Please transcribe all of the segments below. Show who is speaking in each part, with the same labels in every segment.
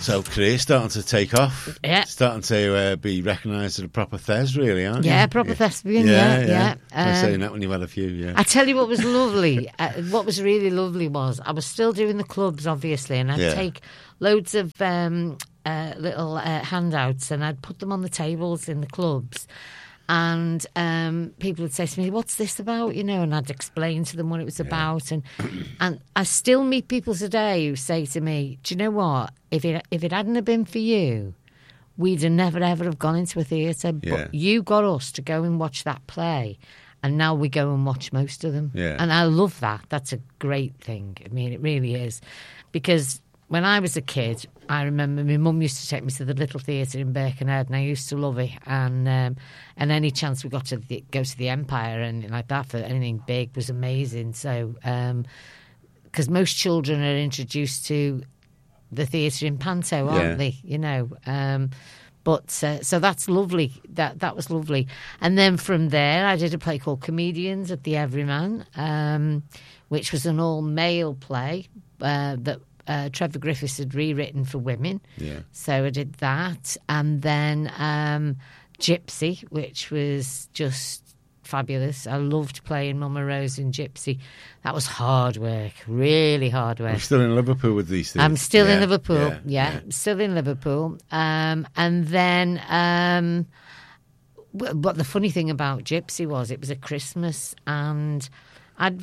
Speaker 1: So career's starting to take off.
Speaker 2: Yeah.
Speaker 1: Starting to be recognised as a proper Thes, really, aren't you?
Speaker 2: Yeah, proper thespian, yeah.
Speaker 1: I'm saying that when you've had a few, yeah.
Speaker 2: I tell you what was lovely, what was really lovely was I was still doing the clubs, obviously, and I'd take loads of little handouts and I'd put them on the tables in the clubs. And people would say to me, "What's this about?" And I'd explain to them what it was about. And I still meet people today who say to me, "Do you know what? If it hadn't have been for you, we'd have never ever have gone into a theatre. But you got us to go and watch that play, and now we go and watch most of them."
Speaker 1: Yeah.
Speaker 2: And I love that. That's a great thing. I mean, it really is, because when I was a kid, I remember my mum used to take me to the Little Theatre in Birkenhead, and I used to love it. And any chance we got to go to the Empire and like that for anything big was amazing. So, because most children are introduced to the theatre in Panto, aren't they? So that's lovely. That was lovely. And then from there, I did a play called Comedians at the Everyman, which was an all-male play that Trevor Griffiths had rewritten for women. Yeah. So I did that. And then Gypsy, which was just fabulous. I loved playing Mama Rose in Gypsy. That was hard work, really hard work.
Speaker 1: I'm still in Liverpool with these things.
Speaker 2: I'm still in Liverpool, still in Liverpool. And then, but the funny thing about Gypsy was it was at Christmas, and I'd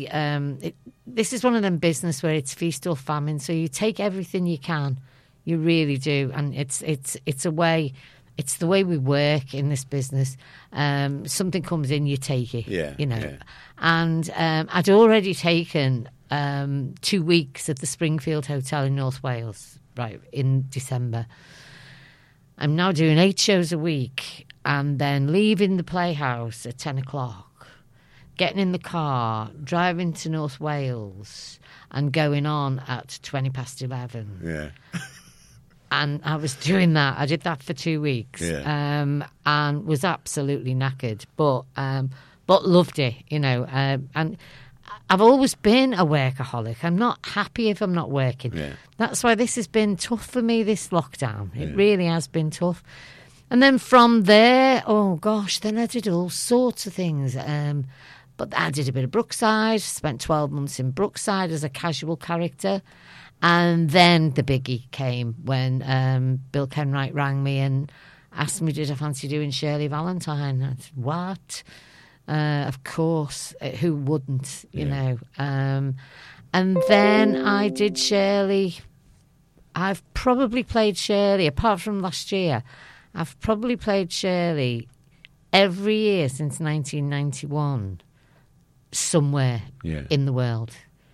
Speaker 2: this is one of them business where it's feast or famine, so you take everything you can, you really do, and it's a way. It's the way we work in this business. Something comes in, you take it. And I'd already taken 2 weeks at the Springfield Hotel in North Wales, right, in December. I'm now doing 8 shows a week, and then leaving the Playhouse at 10 o'clock, getting in the car, driving to North Wales, and going on at 20 past 11.
Speaker 1: Yeah.
Speaker 2: And I was doing that. I did that for 2 weeks, and was absolutely knackered, but loved it, And I've always been a workaholic. I'm not happy if I'm not working. Yeah. That's why this has been tough for me, this lockdown. It really has been tough. And then from there, then I did all sorts of things. But I did a bit of Brookside, spent 12 months in Brookside as a casual character. And then the biggie came when Bill Kenwright rang me and asked me, did I fancy doing Shirley Valentine? I said, what? Of course, who wouldn't, you know? And then I did Shirley. I've probably played Shirley, apart from last year, I've probably played Shirley every year since 1991, somewhere in the world.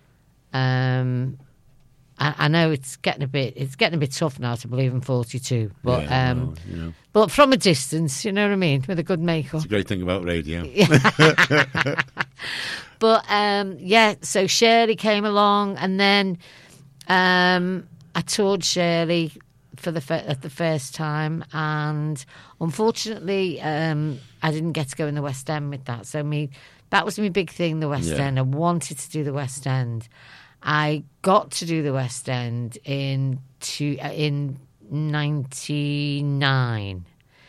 Speaker 2: I know it's getting a bit tough now to believe I'm 42, but but from a distance, you know what I mean, with a good makeup.
Speaker 1: It's a great thing about radio.
Speaker 2: But so Shirley came along, and then I toured Shirley at the first time, and unfortunately, I didn't get to go in the West End with that. So that was my big thing, the West End. I wanted to do the West End. I got to do the West End in 99.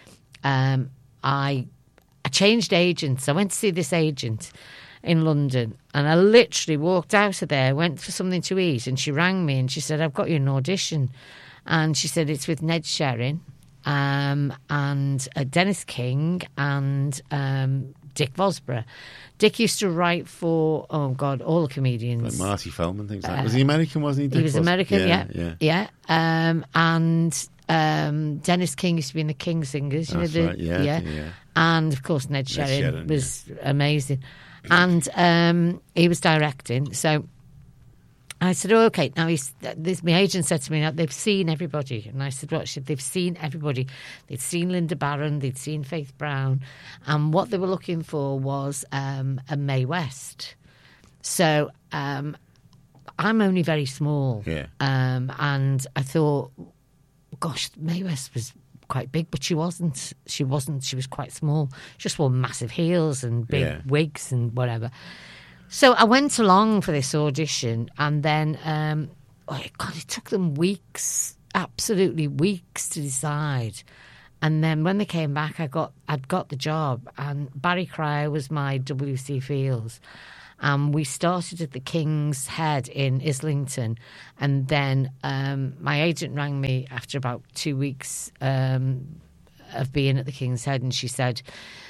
Speaker 2: I changed agents. I went to see this agent in London, and I literally walked out of there, went for something to eat, and she rang me and she said, I've got you an audition. And she said, it's with Ned Sherrin and Dennis King and Dick Vosborough. Dick used to write for, all the comedians.
Speaker 1: Like Marty Feldman, things like that. Was he American, wasn't he? Dick
Speaker 2: he was American, yeah. And Dennis King used to be in the King Singers.
Speaker 1: That's right, yeah.
Speaker 2: And, of course, Ned Sherrin was amazing. And he was directing. So I said, okay. Now, my agent said to me, now, they've seen everybody. And I said, what? She said, they've seen everybody. They'd seen Linda Barron. They'd seen Faith Brown. And what they were looking for was a Mae West. So I'm only very small. Yeah. And I thought, gosh, Mae West was quite big, but she wasn't. She was quite small. She just wore massive heels and big wigs and whatever. So I went along for this audition, and then, it took them weeks. absolutely weeks to decide. And then when they came back, I'd got the job, and Barry Cryer was my WC Fields. We started at the King's Head in Islington, and then my agent rang me after about 2 weeks of being at the King's Head, and she said,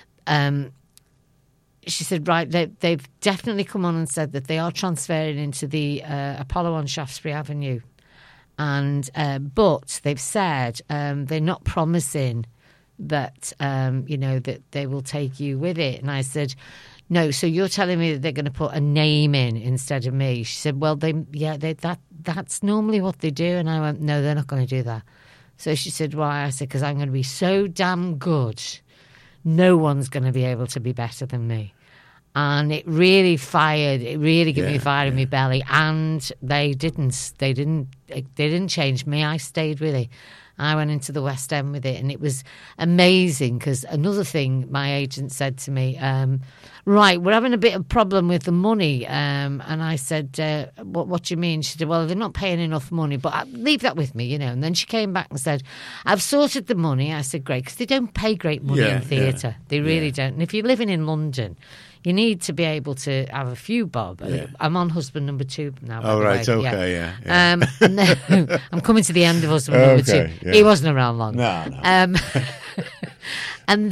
Speaker 2: right, they've definitely come on and said that they are transferring into the Apollo on Shaftesbury Avenue. And but they've said they're not promising that that they will take you with it. And I said, no. So you're telling me that they're going to put a name in instead of me? She said, well, that's normally what they do. And I went, no, they're not going to do that. So she said, why? I said, because I'm going to be so damn good. No one's going to be able to be better than me. And it really gave me fire in my belly. And they didn't change me. I stayed with it. I went into the West End with it, and it was amazing. Because another thing my agent said to me, right, we're having a bit of problem with the money. And I said, what do you mean? She said, well, they're not paying enough money, but leave that with me, And then she came back and said, I've sorted the money. I said, great, because they don't pay great money in theatre. They really don't. And if you're living in London, you need to be able to have a few bob. Yeah. I'm on husband number 2 now.
Speaker 1: Oh, right, okay, yeah.
Speaker 2: And then, I'm coming to the end of husband number 2. Yeah. He wasn't around long.
Speaker 1: No.
Speaker 2: And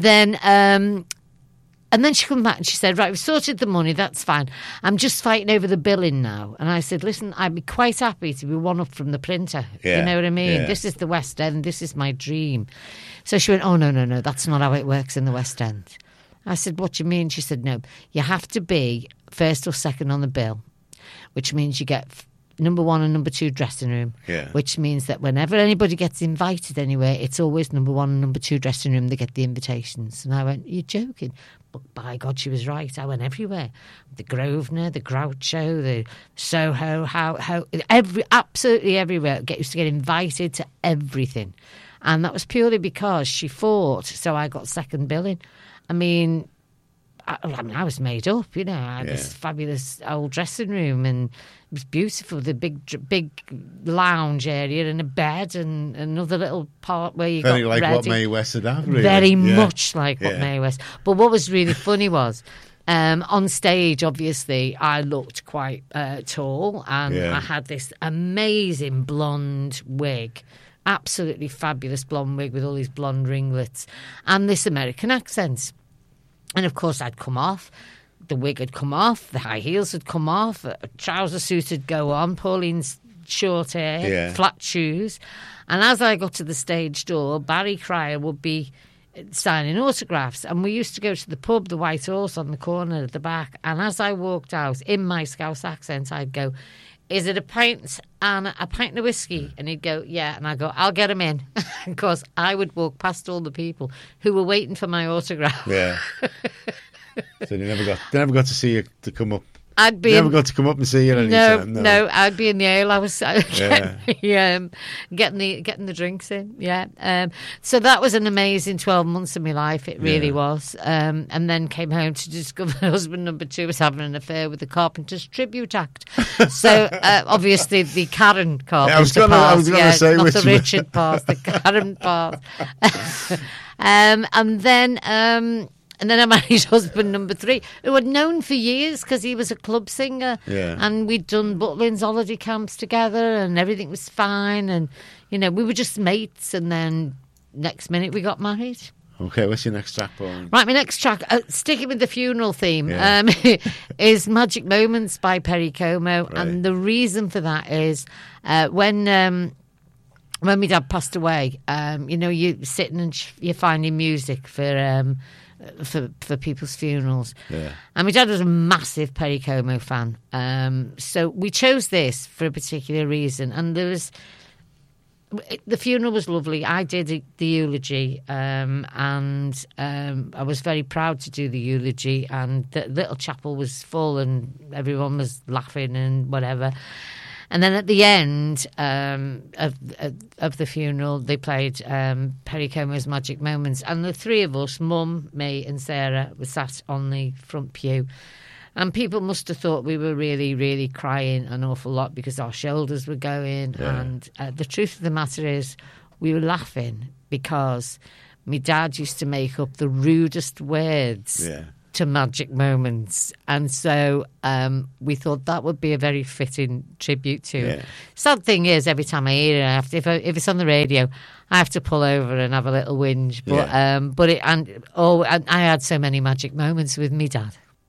Speaker 2: then she came back and she said, right, we've sorted the money, that's fine. I'm just fighting over the billing now. And I said, listen, I'd be quite happy to be one up from the printer. Yeah. You know what I mean? Yeah. This is the West End. This is my dream. So she went, oh, no, that's not how it works in the West End. I said, what do you mean? She said, no, you have to be first or second on the bill, which means you get number 1 and number 2 dressing room, which means that whenever anybody gets invited anywhere, it's always number 1 and number 2 dressing room they get the invitations. And I went, you're joking? But by God, she was right. I went everywhere. The Grosvenor, the Groucho, the Soho, absolutely everywhere. I used to get invited to everything. And that was purely because she fought, so I got second billing. I mean, I was made up, I had this fabulous old dressing room, and it was beautiful. The big lounge area and a bed and another little part where you
Speaker 1: very
Speaker 2: got
Speaker 1: like
Speaker 2: ready.
Speaker 1: What Mae West would have, really.
Speaker 2: Very much like what Mae West. But what was really funny was, on stage, obviously, I looked quite tall, and I had this amazing blonde wig. Absolutely fabulous blonde wig with all these blonde ringlets and this American accent. And of course, I'd come off. The wig had come off. The high heels had come off. A trouser suit would go on. Pauline's short hair, flat shoes. And as I got to the stage door, Barry Cryer would be signing autographs. And we used to go to the pub, the White Horse, on the corner at the back. And as I walked out, in my Scouse accent, I'd go, is it a pint and of whiskey? And he'd go, yeah. And I'd go, I'll get him in. Because I would walk past all the people who were waiting for my autograph.
Speaker 1: Yeah. So they never got to see you to come up.
Speaker 2: Never
Speaker 1: got to come up and see you.
Speaker 2: No, I'd be in the ale. I was getting the drinks in. Yeah. So that was an amazing 12 months of my life. It really was. And then came home to discover husband number 2 was having an affair with the Carpenters Tribute Act. So obviously the Karen Carpenter part. Not the Richard part, the Karen part. And then I married husband number 3, who I'd known for years because he was a club singer. Yeah. And we'd done Butlins holiday camps together, and everything was fine. And, we were just mates. And then next minute we got married.
Speaker 1: Okay, what's your next track, Pauline?
Speaker 2: Right, my next track, sticking with the funeral theme, is Magic Moments by Perry Como. Right. And the reason for that is when my dad passed away, you're sitting and you're finding music for people's funerals. Yeah. And my dad was a massive Perry Como fan. So we chose this for a particular reason. And the funeral was lovely. I did the eulogy, and I was very proud to do the eulogy. And the little chapel was full, and everyone was laughing and whatever. And then at the end of the funeral, they played Perry Como's Magic Moments. And the 3 of us, Mum, me and Sarah, were sat on the front pew. And people must have thought we were really, really crying an awful lot because our shoulders were going.
Speaker 1: Yeah.
Speaker 2: And the truth of the matter is we were laughing because my dad used to make up the rudest words to Magic Moments. And so we thought that would be a very fitting tribute to him. Sad thing is, every time I hear it, if it's on the radio, I have to pull over and have a little whinge. But I had so many magic moments with me dad.